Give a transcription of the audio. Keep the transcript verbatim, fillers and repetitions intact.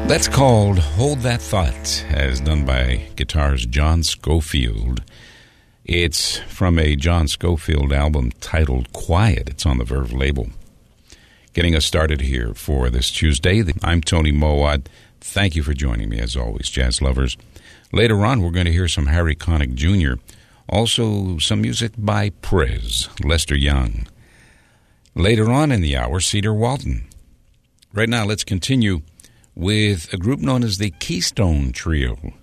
That's called Hold That Thought, as done by guitar's John Scofield. It's from a John Scofield album titled Quiet. It's on the Verve label. Getting us started here for this Tuesday, I'm Tony Mowat. Thank you for joining me, as always, jazz lovers. Later on, we're going to hear some Harry Connick Junior Also, some music by Prez, Lester Young. Later on in the hour, Cedar Walton. Right now, let's continue with a group known as the Keystone Trio.